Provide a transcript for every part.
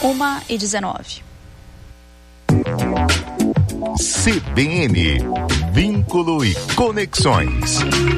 1h19. CBN, Vínculo e Conexões.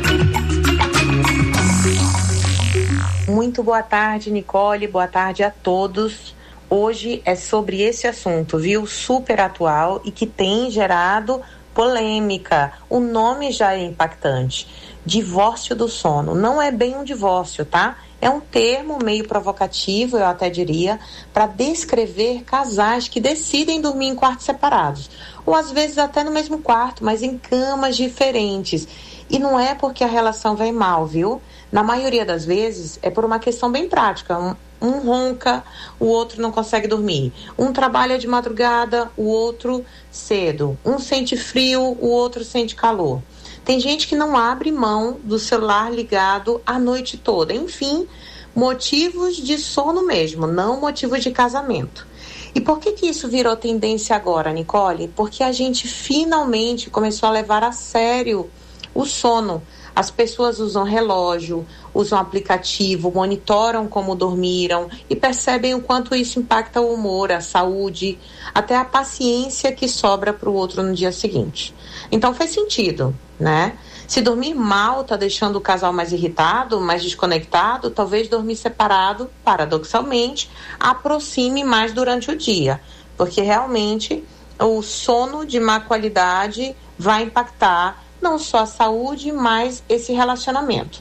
Muito boa tarde, Nicole, boa tarde a todos. Hoje é sobre esse assunto, viu? Super atual e que tem gerado polêmica. O nome já é impactante. Divórcio do sono. Não é bem um divórcio, tá? É um termo meio provocativo, eu até diria, para descrever casais que decidem dormir em quartos separados. Ou às vezes até no mesmo quarto, mas em camas diferentes. E não é porque a relação vai mal, viu? Na maioria das vezes é por uma questão bem prática. Um ronca, o outro não consegue dormir. Um trabalha de madrugada, o outro cedo. Um sente frio, o outro sente calor. Tem gente que não abre mão do celular ligado a noite toda. Enfim, motivos de sono mesmo, não motivos de casamento. E por que isso virou tendência agora, Nicole? Porque a gente finalmente começou a levar a sério o sono. As pessoas usam relógio, usam aplicativo, monitoram como dormiram e percebem o quanto isso impacta o humor, a saúde, até a paciência que sobra para o outro no dia seguinte. Então faz sentido, né? Se dormir mal está deixando o casal mais irritado, mais desconectado, talvez dormir separado, paradoxalmente, aproxime mais durante o dia, porque realmente o sono de má qualidade vai impactar não só a saúde, mas esse relacionamento.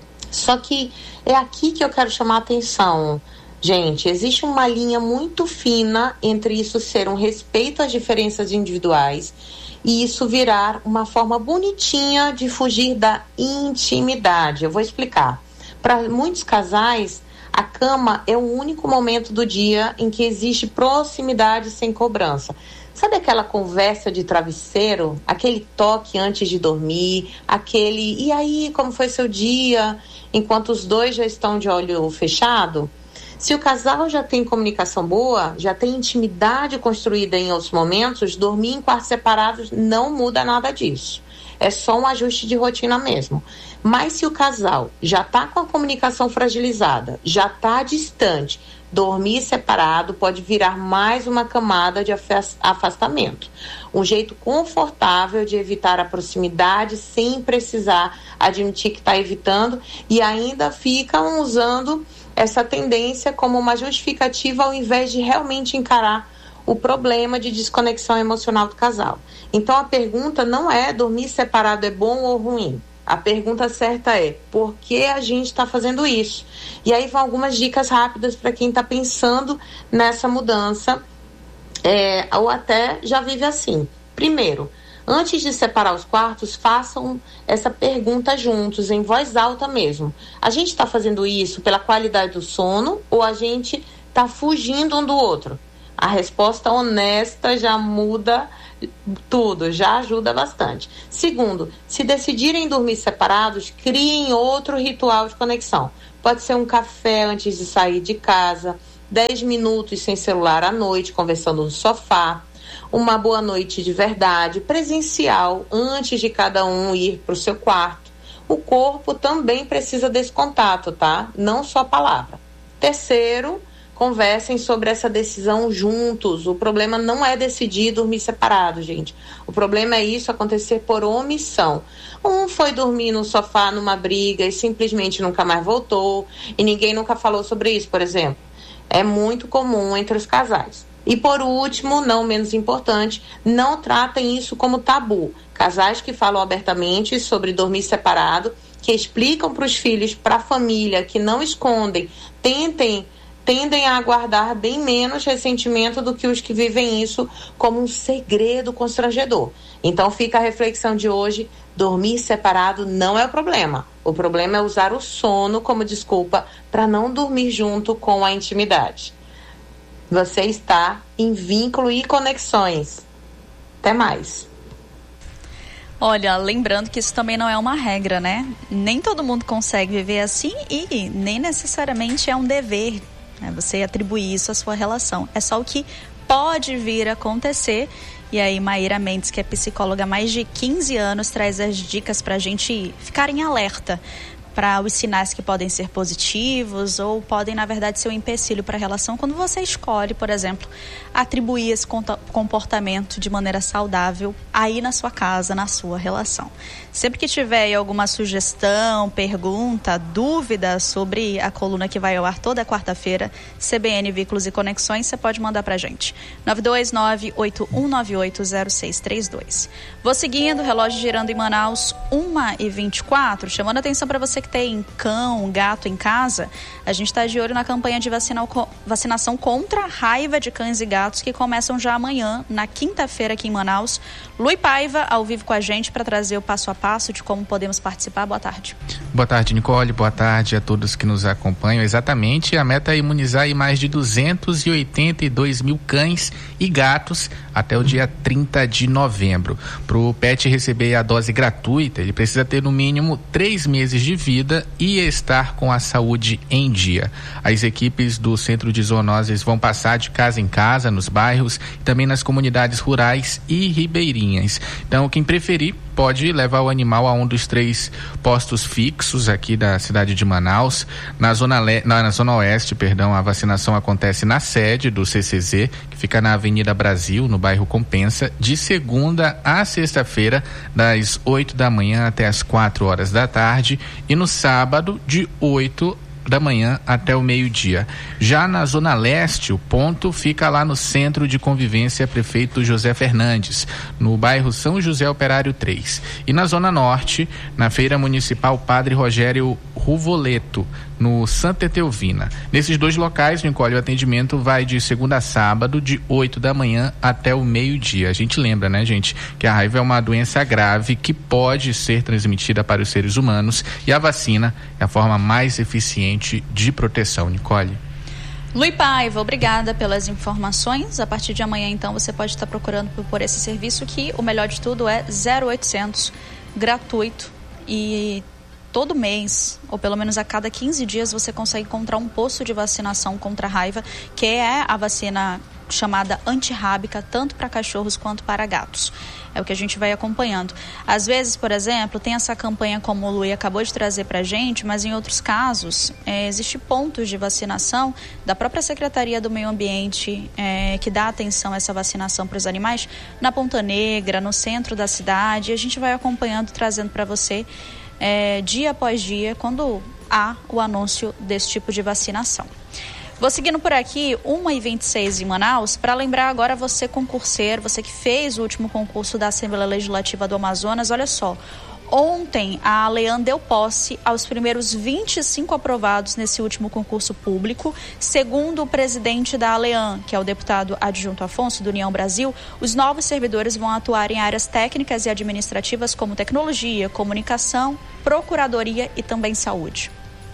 Só que é aqui que eu quero chamar a atenção. Gente, existe uma linha muito fina entre isso ser um respeito às diferenças individuais e isso virar uma forma bonitinha de fugir da intimidade. Eu vou explicar. Para muitos casais, a cama é o único momento do dia em que existe proximidade sem cobrança. Sabe aquela conversa de travesseiro? Aquele toque antes de dormir, aquele, e aí, como foi seu dia? Enquanto os dois já estão de olho fechado? Se o casal já tem comunicação boa, já tem intimidade construída em outros momentos, dormir em quartos separados não muda nada disso. É só um ajuste de rotina mesmo. Mas se o casal já está com a comunicação fragilizada, já está distante, dormir separado pode virar mais uma camada de afastamento. Um jeito confortável de evitar a proximidade sem precisar admitir que está evitando e ainda ficam usando essa tendência como uma justificativa ao invés de realmente encarar o problema de desconexão emocional do casal. Então a pergunta não é dormir separado é bom ou ruim. A pergunta certa é, por que a gente está fazendo isso? E aí vão algumas dicas rápidas para quem está pensando nessa mudança, ou até já vive assim. Primeiro, antes de separar os quartos, façam essa pergunta juntos, em voz alta mesmo. A gente está fazendo isso pela qualidade do sono ou a gente está fugindo um do outro? A resposta honesta já muda tudo, já ajuda bastante. Segundo, se decidirem dormir separados, criem outro ritual de conexão. Pode ser um café antes de sair de casa, 10 minutos sem celular à noite, conversando no sofá, uma boa noite de verdade, presencial, antes de cada um ir para o seu quarto. O corpo também precisa desse contato, tá? Não só a palavra. Terceiro, conversem sobre essa decisão juntos. O problema não é decidir dormir separado, gente. O problema é isso acontecer por omissão. Um foi dormir no sofá numa briga e simplesmente nunca mais voltou. E ninguém nunca falou sobre isso, por exemplo. É muito comum entre os casais. E por último, não menos importante, não tratem isso como tabu. Casais que falam abertamente sobre dormir separado, que explicam para os filhos, para a família, que não escondem, tendem a guardar bem menos ressentimento do que os que vivem isso como um segredo constrangedor. Então fica a reflexão de hoje, dormir separado não é o problema. O problema é usar o sono como desculpa para não dormir junto com a intimidade. Você está em Vínculo e Conexões. Até mais. Olha, lembrando que isso também não é uma regra, né? Nem todo mundo consegue viver assim e nem necessariamente é um dever, né, você atribuir isso à sua relação. É só o que pode vir a acontecer. E aí Maíra Mendes, que é psicóloga há mais de 15 anos, traz as dicas para a gente ficar em alerta para os sinais que podem ser positivos ou podem, na verdade, ser um empecilho para a relação quando você escolhe, por exemplo, atribuir esse comportamento de maneira saudável aí na sua casa, na sua relação. Sempre que tiver aí alguma sugestão, pergunta, dúvida sobre a coluna que vai ao ar toda quarta-feira, CBN Vínculos e Conexões, você pode mandar pra gente. 929-8198-0632. Vou seguindo, relógio girando em Manaus, 1h24. Chamando a atenção para você que tem cão, gato em casa, a gente está de olho na campanha de vacinação contra a raiva de cães e gatos que começam já amanhã, na quinta-feira aqui em Manaus. Lui Paiva, ao vivo com a gente para trazer o passo a passo de como podemos participar. Boa tarde. Boa tarde, Nicole. Boa tarde a todos que nos acompanham. Exatamente, a meta é imunizar aí mais de 282 mil cães e gatos até o dia 30 de novembro. Para o pet receber a dose gratuita, ele precisa ter no mínimo 3 meses de vida e estar com a saúde em dia. As equipes do Centro de Zoonoses vão passar de casa em casa, nos bairros e também nas comunidades rurais e ribeirinhas. Então, quem preferir pode levar o animal a um dos 3 postos fixos aqui da cidade de Manaus. Na zona oeste, a vacinação acontece na sede do CCZ, que fica na Avenida Brasil, no bairro Compensa, de segunda a sexta-feira, das 8 da manhã até as 4 horas da tarde, e no sábado, de 8 da manhã até o meio-dia. Já na Zona Leste, o ponto fica lá no Centro de Convivência Prefeito José Fernandes, no bairro São José Operário 3. E na Zona Norte, na Feira Municipal Padre Rogério Ruvoleto, no Santa Etelvina. Nesses 2 locais, Nicole, o atendimento vai de segunda a sábado, de 8 da manhã até o meio-dia. A gente lembra, né, gente, que a raiva é uma doença grave que pode ser transmitida para os seres humanos e a vacina é a forma mais eficiente de proteção. Nicole. Lui Paiva, obrigada pelas informações. A partir de amanhã, então, você pode estar procurando por esse serviço que o melhor de tudo é 0800, gratuito, e todo mês, ou pelo menos a cada 15 dias, você consegue encontrar um posto de vacinação contra a raiva, que é a vacina chamada antirrábica, tanto para cachorros quanto para gatos. É o que a gente vai acompanhando. Às vezes, por exemplo, tem essa campanha como o Lui acabou de trazer para a gente, mas em outros casos, existem pontos de vacinação da própria Secretaria do Meio Ambiente que dá atenção a essa vacinação para os animais na Ponta Negra, no centro da cidade. E a gente vai acompanhando, trazendo para você dia após dia, quando há o anúncio desse tipo de vacinação. Vou seguindo por aqui, 1h26 em Manaus, para lembrar agora você concurseiro, você que fez o último concurso da Assembleia Legislativa do Amazonas. Olha só, ontem a ALEAN deu posse aos primeiros 25 aprovados nesse último concurso público. Segundo o presidente da ALEAN, que é o deputado Adjunto Afonso, do União Brasil, os novos servidores vão atuar em áreas técnicas e administrativas como tecnologia, comunicação, procuradoria e também saúde.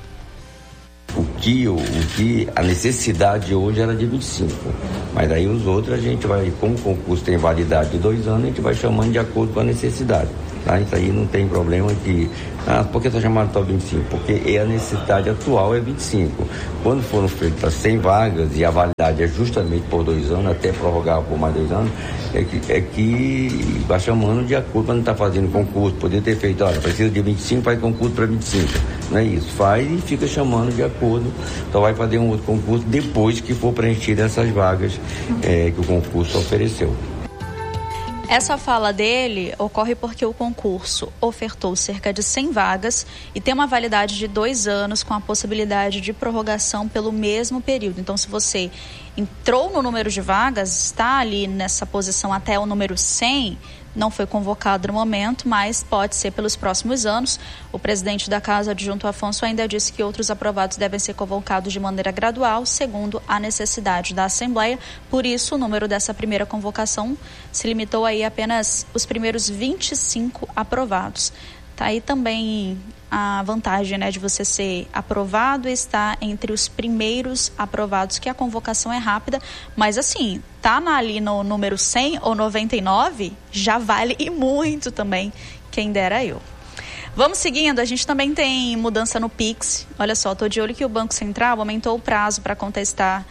A necessidade hoje era de 25, mas aí os outros a gente vai, como o concurso tem validade de 2 anos, a gente vai chamando de acordo com a necessidade, tá? Isso aí não tem problema de, por que está chamando só 25? Porque a necessidade atual é 25. Quando foram feitas 100 vagas e a validade é justamente por 2 anos, até prorrogar por mais 2 anos, é que vai chamando de acordo, quando está fazendo concurso, poder ter feito, olha, precisa de 25, faz concurso para 25, não é isso, faz e fica chamando de acordo, então vai fazer um outro concurso depois que for preenchido essas vagas que o concurso ofereceu. Essa fala dele ocorre porque o concurso ofertou cerca de 100 vagas e tem uma validade de 2 anos com a possibilidade de prorrogação pelo mesmo período. Então, se você entrou no número de vagas, está ali nessa posição até o número 100, não foi convocado no momento, mas pode ser pelos próximos anos. O presidente da Casa, Adjunto Afonso, ainda disse que outros aprovados devem ser convocados de maneira gradual, segundo a necessidade da Assembleia. Por isso, o número dessa primeira convocação se limitou aí a apenas os primeiros 25 aprovados. Tá aí também a vantagem, né, de você ser aprovado e estar entre os primeiros aprovados, que a convocação é rápida, mas assim, tá ali no número 100 ou 99, já vale e muito também, quem dera eu. Vamos seguindo, a gente também tem mudança no Pix. Olha só, estou de olho que o Banco Central aumentou o prazo para contestar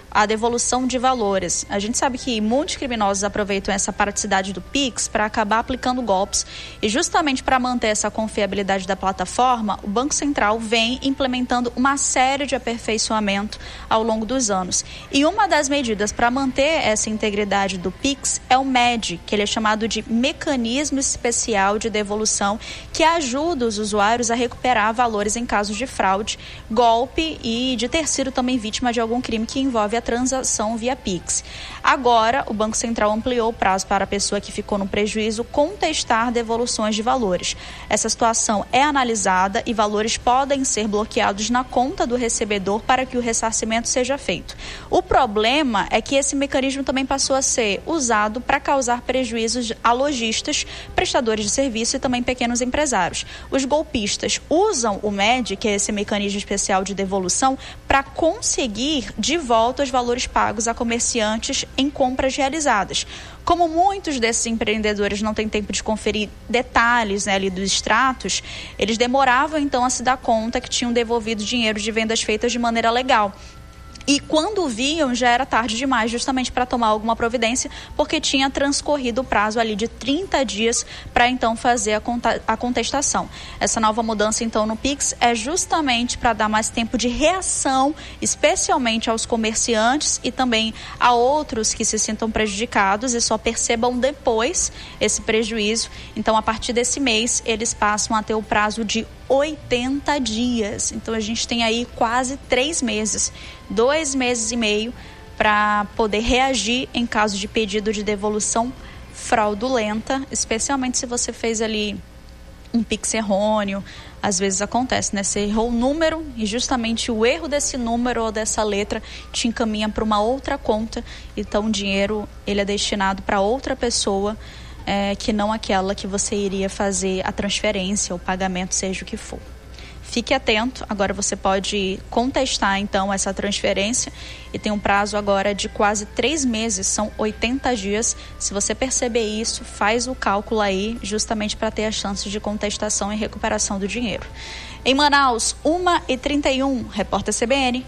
a devolução de valores. A gente sabe que muitos criminosos aproveitam essa praticidade do Pix para acabar aplicando golpes, e justamente para manter essa confiabilidade da plataforma, o Banco Central vem implementando uma série de aperfeiçoamento ao longo dos anos. E uma das medidas para manter essa integridade do Pix é o MED, que ele é chamado de Mecanismo Especial de Devolução, que ajuda os usuários a recuperar valores em casos de fraude, golpe e de ter sido também vítima de algum crime que envolve a transação via Pix. Agora, o Banco Central ampliou o prazo para a pessoa que ficou no prejuízo contestar devoluções de valores. Essa situação é analisada e valores podem ser bloqueados na conta do recebedor para que o ressarcimento seja feito. O problema é que esse mecanismo também passou a ser usado para causar prejuízos a lojistas, prestadores de serviço e também pequenos empresários. Os golpistas usam o MED, que é esse mecanismo especial de devolução, para conseguir de volta os valores pagos a comerciantes em compras realizadas. Como muitos desses empreendedores não têm tempo de conferir detalhes, né, ali dos extratos, eles demoravam então a se dar conta que tinham devolvido dinheiro de vendas feitas de maneira legal. E quando viam, já era tarde demais, justamente para tomar alguma providência, porque tinha transcorrido o prazo ali de 30 dias para então fazer a contestação. Essa nova mudança então no Pix é justamente para dar mais tempo de reação, especialmente aos comerciantes e também a outros que se sintam prejudicados e só percebam depois esse prejuízo. Então, a partir desse mês, eles passam a ter o prazo de 80 dias. Então, a gente tem aí quase 3 meses, 2 meses e meio para poder reagir em caso de pedido de devolução fraudulenta, especialmente se você fez ali um Pix errôneo. Às vezes acontece, né? Você errou o número e justamente o erro desse número ou dessa letra te encaminha para uma outra conta. Então, o dinheiro ele é destinado para outra pessoa, que não aquela que você iria fazer a transferência ou pagamento, seja o que for. Fique atento, agora você pode contestar então essa transferência e tem um prazo agora de quase 3 meses, são 80 dias. Se você perceber isso, faz o cálculo aí justamente para ter as chances de contestação e recuperação do dinheiro. Em Manaus, 1h31, repórter CBN.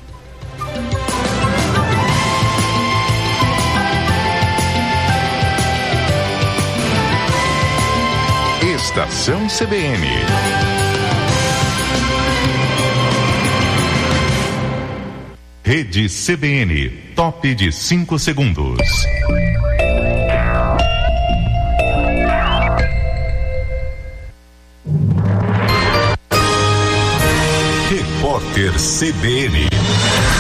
Estação CBN. Rede CBN, top de 5 segundos. Repórter CBN.